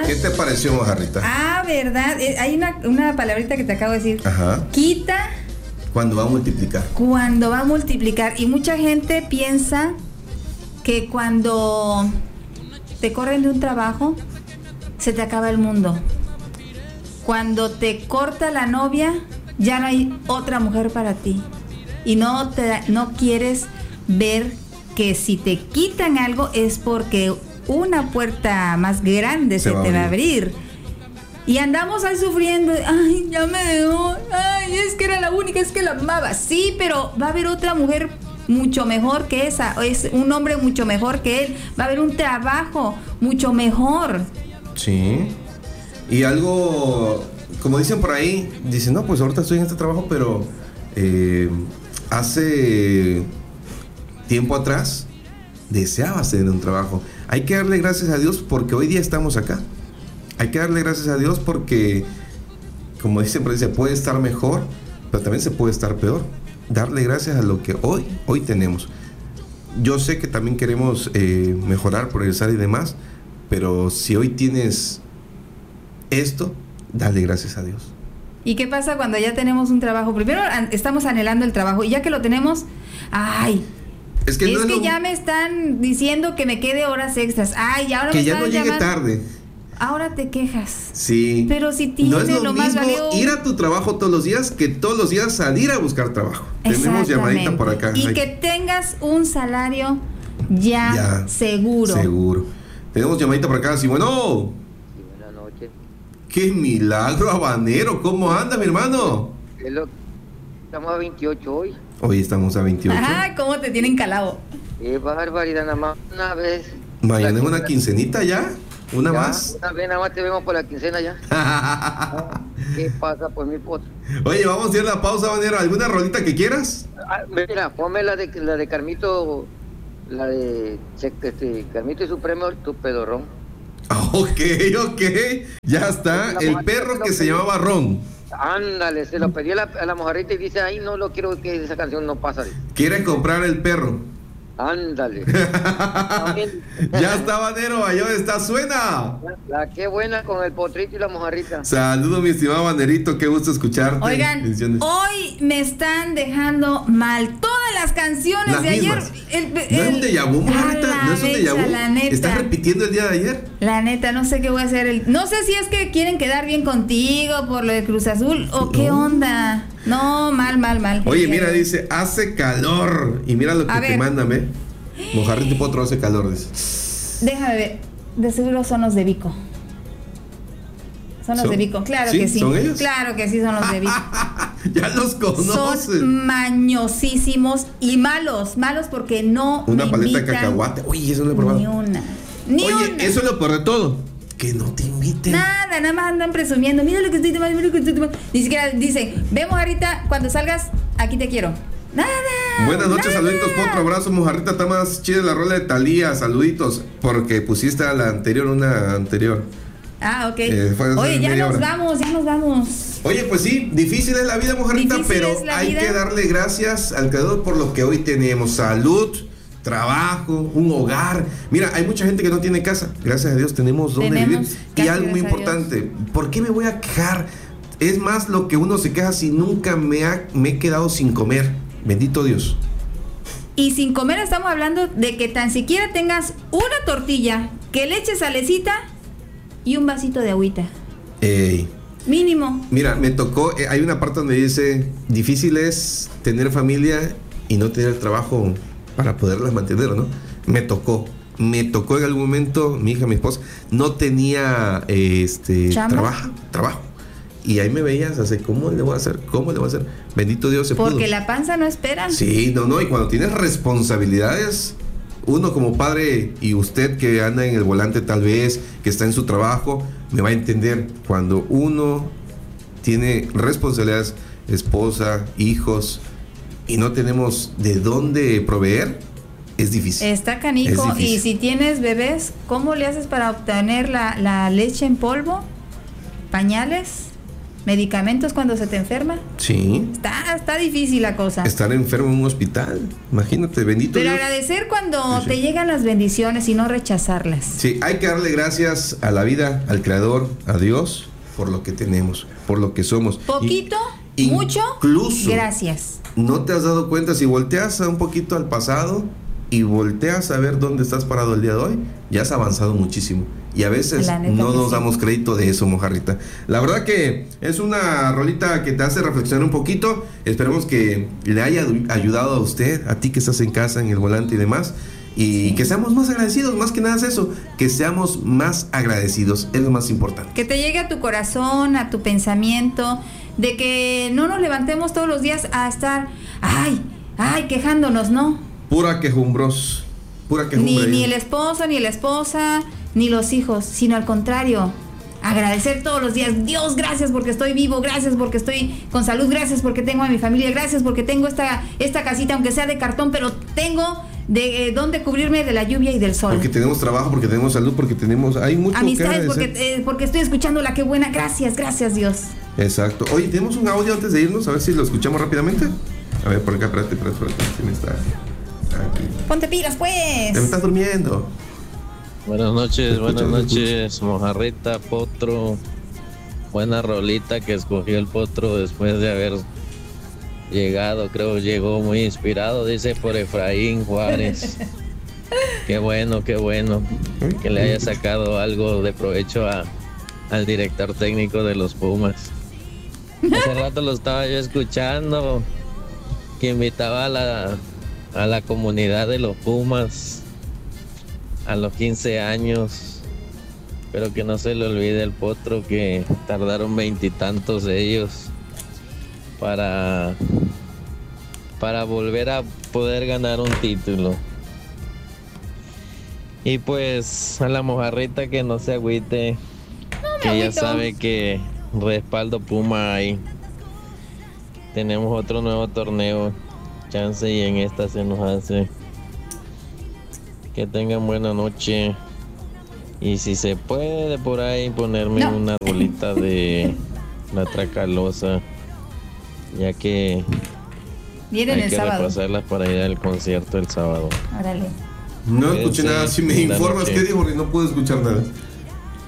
¿Qué te pareció, mojarrita? Ah, ¿verdad? Hay una palabrita que te acabo de decir. Ajá. Quita. Cuando va a multiplicar. Cuando va a multiplicar. Y mucha gente piensa que cuando te corren de un trabajo, se te acaba el mundo. Cuando te corta la novia, ya no hay otra mujer para ti. Y no quieres ver que si te quitan algo es porque una puerta más grande se te va a abrir. Y andamos ahí sufriendo, ay, ya me dejó, ay, es que era la única, es que la amaba. Sí, pero va a haber otra mujer mucho mejor que esa, es un hombre mucho mejor que él, va a haber un trabajo mucho mejor. Sí. Y algo, como dicen por ahí, dicen, no, pues ahorita estoy en este trabajo, pero hace tiempo atrás deseabas tener un trabajo. Hay que darle gracias a Dios porque hoy día estamos acá. Hay que darle gracias a Dios porque, como dicen, se puede estar mejor, pero también se puede estar peor. Darle gracias a lo que hoy tenemos. Yo sé que también queremos mejorar, progresar y demás, pero si hoy tienes esto, dale gracias a Dios. ¿Y qué pasa cuando ya tenemos un trabajo? Primero estamos anhelando el trabajo y ya que lo tenemos, ay, es que ya me están diciendo que me quede horas extras. Ay, ahora que me ya no llegue llamando. Tarde. Ahora te quejas. Sí. Pero si tienes no es lo más mismo valioso ir a tu trabajo todos los días que todos los días salir a buscar trabajo. Tenemos llamadita por acá. Y que tengas un salario ya seguro. Seguro. Tenemos llamadita por acá. Sí, bueno. Sí, buenas noches. ¡Qué milagro, habanero! ¿Cómo anda, mi hermano? Estamos a 28 hoy. Hoy estamos a 28. Ajá, ¿cómo te tienen calado? Barbaridad, nada más una vez. Mañana es una quincenita ya. ¿Una ya, más? Una vez nada más te vemos por la quincena ya. ¿Qué pasa, pues, mi potra? Oye, vamos a hacer la pausa, habanero. ¿Alguna rolita que quieras? Mira, ponme la de Carmito, la de Carmito y su premio, tu pedorrón. Ok. Ya está. El perro que se llamaba Ron. Ándale, se lo pedí a la mojarrita y dice, ay, no lo quiero, que esa canción no pasa. ¿Quiere comprar el perro? Ándale. Ya está, habanero, allá donde está, suena. La que buena con el potrito y la mojarrita. Saludos, mi estimado habanerito, qué gusto escucharte. Oigan, hoy me están dejando mal todas las canciones las de mismas. ayer. ¿No es un déjà vu, mojarrita? ¿No es un déjà vu? ¿Estás repitiendo el día de ayer? La neta, no sé qué voy a hacer. No sé si es que quieren quedar bien contigo por lo de Cruz Azul o qué onda. No, mal. Oye, mira, dice, hace calor. Y mira lo que te mandan, ¿eh? Mojarrita y potro hace calor, dice. Déjame ver. De seguro son los de Vico. Son los de Vico, claro que sí. ¿Son ellos? Claro que sí, son los de Vico. Ya los conoces. Son mañosísimos y malos porque no una paleta de cacahuate. Oye, eso no lo he probado. Ni una. Eso es lo peor de todo. Que no te inviten. Nada más andan presumiendo. Mira lo que estoy tomando, Ni siquiera dicen, vemos ahorita, cuando salgas, aquí te quiero. Nada. Buenas noches, saluditos, potro, abrazo, mojarrita, está más chida la rola de Thalía, saluditos, porque pusiste a la anterior, una anterior. Ah, ok. Oye, ya nos vamos. Oye, pues sí, difícil es la vida, mojarrita, pero hay que darle gracias al Creador por lo que hoy tenemos. Salud, trabajo, un hogar. Mira, hay mucha gente que no tiene casa. Gracias a Dios tenemos donde vivir. Y algo muy importante, ¿por qué me voy a quejar? Es más lo que uno se queja si nunca me he quedado sin comer. Bendito Dios. Y sin comer estamos hablando de que tan siquiera tengas una tortilla, que le eches salecita y un vasito de agüita. Mínimo. Mira, me tocó, hay una parte donde dice, difícil es tener familia y no tener trabajo para poderlas mantener, ¿no? Me tocó en algún momento, mi hija, mi esposa, no tenía trabajo. Y ahí me veías, así, ¿cómo le voy a hacer? Bendito Dios, se pudo. Porque la panza no espera. Sí, no, y cuando tienes responsabilidades, uno como padre, y usted que anda en el volante tal vez, que está en su trabajo, me va a entender, cuando uno tiene responsabilidades, esposa, hijos, y no tenemos de dónde proveer, es difícil. Está canijo, y si tienes bebés, ¿cómo le haces para obtener la leche en polvo? ¿Pañales? medicamentos cuando se te enferma. Sí. Está difícil la cosa. Estar enfermo en un hospital, imagínate, bendito Pero Dios. agradecer cuando Sí. te llegan las bendiciones y no rechazarlas. Sí, hay que darle gracias a la vida, al Creador, a Dios, por lo que tenemos, por lo que somos. Poquito, Y- mucho, incluso, gracias. ¿no te has dado cuenta si volteas un poquito al pasado y volteas a ver dónde estás parado el día de hoy? Ya has avanzado muchísimo. Y a veces La neta no que nos sí. damos crédito de eso, mojarrita. La verdad que es una rolita que te hace reflexionar un poquito. Esperemos que le haya ayudado a usted, a ti que estás en casa, en el volante y demás. Y que seamos más agradecidos, más que nada es eso. Que seamos más agradecidos, es lo más importante. Que te llegue a tu corazón, a tu pensamiento, de que no nos levantemos todos los días a estar, ay, quejándonos, ¿no? Pura quejumbros. Pura quejumbre. Ni el esposo, ni la esposa, ni los hijos, sino al contrario, agradecer todos los días. Dios, gracias porque estoy vivo, gracias porque estoy con salud, gracias porque tengo a mi familia, gracias porque tengo esta casita, aunque sea de cartón, pero tengo de dónde cubrirme de la lluvia y del sol. Porque tenemos trabajo, porque tenemos salud, porque tenemos... Hay mucho Amistades, que agradecer. porque estoy escuchando la que buena. Gracias Dios. Exacto. Oye, tenemos un audio antes de irnos, a ver si lo escuchamos rápidamente. A ver, por acá, espérate. ¿Quién está? Aquí. Ponte pilas, pues. Te me estás durmiendo. Buenas Te noches, escucho. mojarrita, potro. Buena rolita que escogió el potro después de haber llegado, creo llegó muy inspirado, dice por Efraín Juárez. Qué bueno que le haya sacado algo de provecho al director técnico de los Pumas. Hace rato lo estaba yo escuchando, que invitaba a la comunidad de los Pumas a los 15 años, pero que no se le olvide el potro que tardaron 20 y tantos de ellos para volver a poder ganar un título. Y pues a la mojarrita que no se agüite, que ya agüito. sabe que respaldo Puma hay. Tenemos otro nuevo torneo, chance y en esta se nos hace. Que tengan buena noche. Y si se puede por ahí ponerme No. una rolita de la Tracalosa, ya que Vienen hay el que sábado. repasarlas para ir al concierto el sábado. Órale. No escuché Sí, nada. Si me linda informas noche. qué digo, porque no pude escuchar nada.